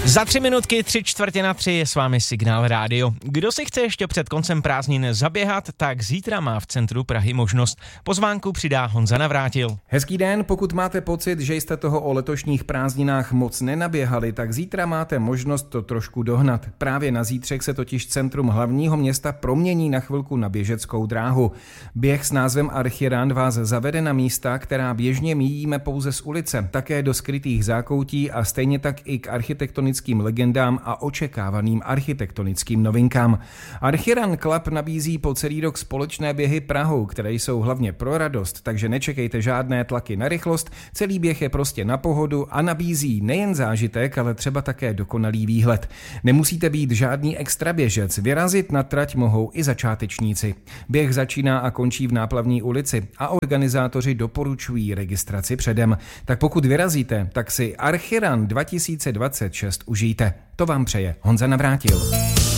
Za 3 minutky 3:45 je s vámi Signál Rádio. Kdo si chce ještě před koncem prázdnin zaběhat, tak zítra má v centru Prahy možnost. Pozvánku přidá Honza Navrátil. Hezký den, pokud máte pocit, že jste toho o letošních prázdninách moc nenaběhali, tak zítra máte možnost to trošku dohnat. Právě na zítřek se totiž centrum hlavního města promění na chvilku na běžeckou dráhu. Běh s názvem Archirun vás zavede na místa, která běžně míjíme pouze z ulice, také do skrytých zákoutí a stejně tak i k architektonickým legendám a očekávaným architektonickým novinkám. Archirun Club nabízí po celý rok společné běhy Prahou, které jsou hlavně pro radost, takže nečekejte žádné tlaky na rychlost, celý běh je prostě na pohodu a nabízí nejen zážitek, ale třeba také dokonalý výhled. Nemusíte být žádný extra běžec, vyrazit na trať mohou i začátečníci. Běh začíná a končí v Náplavní ulici a organizátoři doporučují registraci předem. Tak pokud vyrazíte, tak si Archirun 2026 užijte. To vám přeje Honza Navrátil.